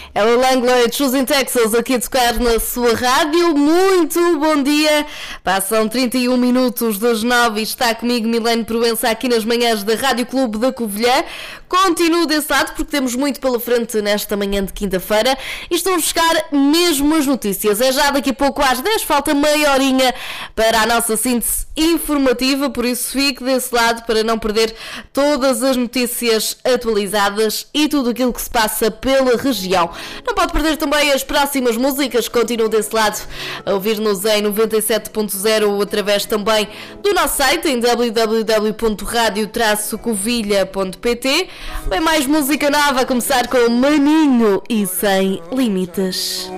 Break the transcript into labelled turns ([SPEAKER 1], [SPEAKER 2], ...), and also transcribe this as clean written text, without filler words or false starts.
[SPEAKER 1] Ela Langley, Choosing Texas, aqui a tocar na sua rádio. Muito bom dia. Passam 31 minutos das 9 e está comigo Milene Proença aqui nas manhãs da Rádio Clube da Covilhã. Continuo desse lado porque temos muito pela frente nesta manhã de quinta-feira e estão a buscar mesmo as notícias. É já daqui a pouco às 10, falta meia horinha para a nossa síntese informativa, por isso fique desse lado para não perder todas as notícias atualizadas e tudo aquilo que se passa pela região. Não pode perder também as próximas músicas, continuo desse lado a ouvir-nos em 97.0 através também do nosso site em www.radio-covilha.pt. Bem mais música nova, a começar com Maninho e Sem Limites.